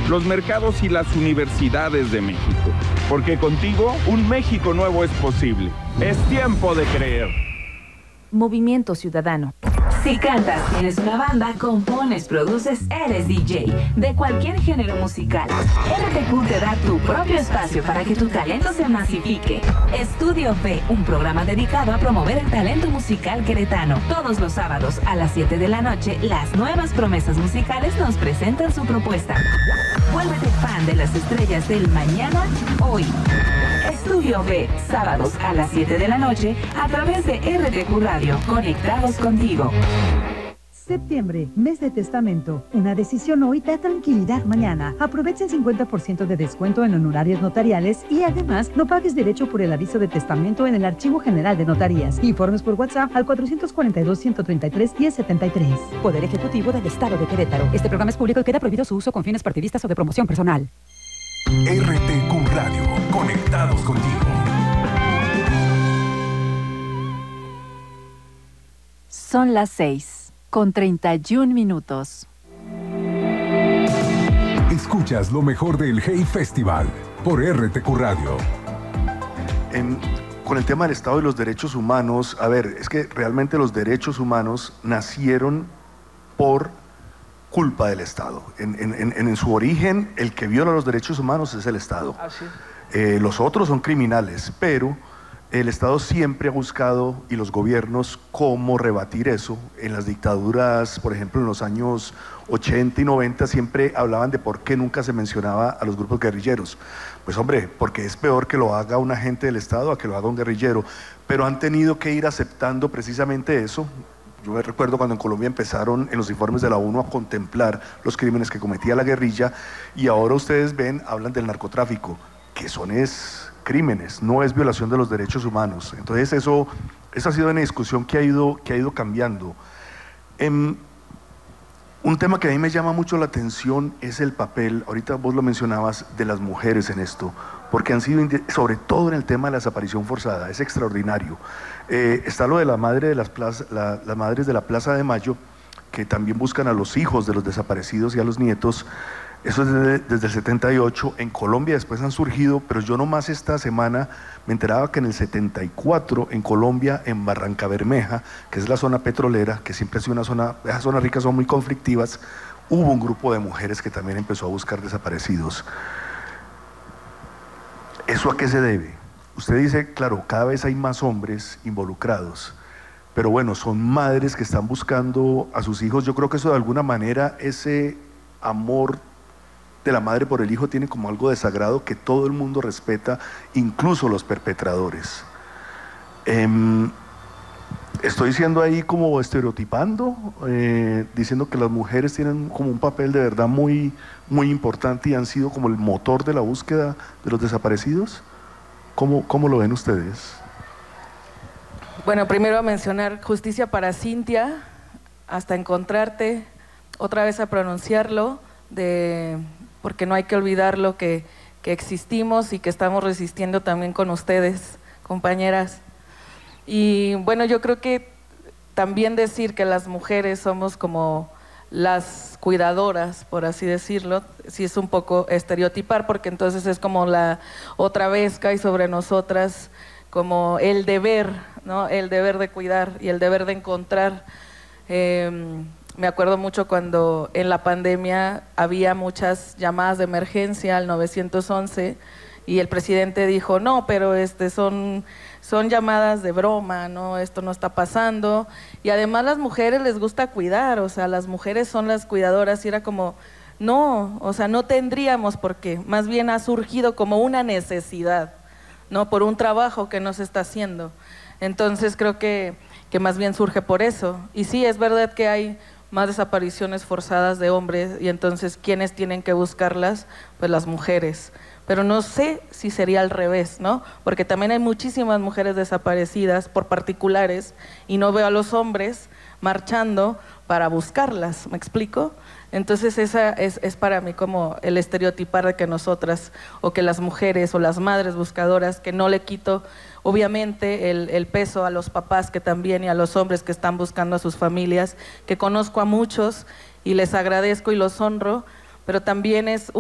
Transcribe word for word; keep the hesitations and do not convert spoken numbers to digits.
los mercados y las universidades de México. Porque contigo, un México nuevo es posible. Es tiempo de creer. Movimiento Ciudadano. Si cantas, tienes una banda, compones, produces, eres D J de cualquier género musical. R T Q te da tu propio espacio para que tu talento se masifique. Estudio B, un programa dedicado a promover el talento musical queretano. Todos los sábados a las siete de la noche, las nuevas promesas musicales nos presentan su propuesta. Vuélvete fan de las estrellas del mañana, hoy. Estudio B, sábados a las siete de la noche a través de R T Q Radio. Conectados contigo. Septiembre, mes de testamento. Una decisión hoy da tranquilidad mañana. Aprovecha el cincuenta por ciento de descuento en honorarios notariales y además no pagues derecho por el aviso de testamento en el Archivo General de Notarías. Informes por WhatsApp al cuatrocientos cuarenta y dos, ciento treinta y tres, diez setenta y tres. Poder Ejecutivo del Estado de Querétaro. Este programa es público y queda prohibido su uso con fines partidistas o de promoción personal. R T Q Radio. Conectados contigo. Son las seis, con treinta y un minutos. Escuchas lo mejor del Hey Festival por R T Q Radio. En, con el tema del Estado y los derechos humanos, a ver, es que realmente los derechos humanos nacieron por culpa del Estado. En, en, en, en su origen, el que viola los derechos humanos es el Estado. Ah, sí. Eh, los otros son criminales, pero el Estado siempre ha buscado, y los gobiernos, cómo rebatir eso. En las dictaduras, por ejemplo, en los años ochenta y noventa, siempre hablaban de por qué nunca se mencionaba a los grupos guerrilleros. Pues hombre, porque es peor que lo haga un agente del Estado a que lo haga un guerrillero. Pero han tenido que ir aceptando precisamente eso. Yo me recuerdo cuando en Colombia empezaron en los informes de la ONU a contemplar los crímenes que cometía la guerrilla, y ahora ustedes ven, hablan del narcotráfico, que son es crímenes, no es violación de los derechos humanos. Entonces eso, eso ha sido una discusión que ha ido, que ha ido cambiando. Eh, un tema que a mí me llama mucho la atención es el papel, ahorita vos lo mencionabas, de las mujeres en esto, porque han sido, sobre todo en el tema de la desaparición forzada, es extraordinario. Eh, está lo de la madre de las, plaza, la, las madres de la Plaza de Mayo, que también buscan a los hijos de los desaparecidos y a los nietos. Eso es desde, desde el setenta y ocho, en Colombia después han surgido, pero yo nomás esta semana me enteraba que en el setenta y cuatro, en Colombia, en Barranca Bermeja, que es la zona petrolera, que siempre ha sido una zona, esas zonas ricas son muy conflictivas, hubo un grupo de mujeres que también empezó a buscar desaparecidos. ¿Eso a qué se debe? Usted dice, claro, cada vez hay más hombres involucrados, pero bueno, son madres que están buscando a sus hijos. Yo creo que eso de alguna manera, ese amor de la madre por el hijo tiene como algo de sagrado que todo el mundo respeta, incluso los perpetradores. Eh, estoy siendo ahí como estereotipando, eh, diciendo que las mujeres tienen como un papel de verdad muy, muy importante y han sido como el motor de la búsqueda de los desaparecidos. ¿Cómo, cómo lo ven ustedes? Bueno, primero a mencionar justicia para Cintia, hasta encontrarte, otra vez a pronunciarlo, de, porque no hay que olvidarlo que, que existimos y que estamos resistiendo también con ustedes, compañeras. Y bueno, yo creo que también decir que las mujeres somos como las cuidadoras, por así decirlo, sí es un poco estereotipar, porque entonces es como la otra vez cae sobre nosotras como el deber, ¿no? El deber de cuidar y el deber de encontrar. Eh, me acuerdo mucho cuando en la pandemia había muchas llamadas de emergencia al nueve once y el presidente dijo, no, pero este son, son llamadas de broma, no, esto no está pasando. Y además las mujeres les gusta cuidar, o sea, las mujeres son las cuidadoras, y era como, no, o sea, no tendríamos por qué, más bien ha surgido como una necesidad, ¿no? Por un trabajo que no se está haciendo. Entonces creo que, que más bien surge por eso. Y sí, es verdad que hay más desapariciones forzadas de hombres, y entonces ¿quiénes tienen que buscarlas? Pues las mujeres. Pero no sé si sería al revés, ¿no? Porque también hay muchísimas mujeres desaparecidas por particulares y no veo a los hombres marchando para buscarlas, ¿me explico? Entonces esa es, es para mí como el estereotipar de que nosotras, o que las mujeres o las madres buscadoras, que no le quito obviamente el, el peso a los papás que también, y a los hombres que están buscando a sus familias, que conozco a muchos y les agradezco y los honro, pero también es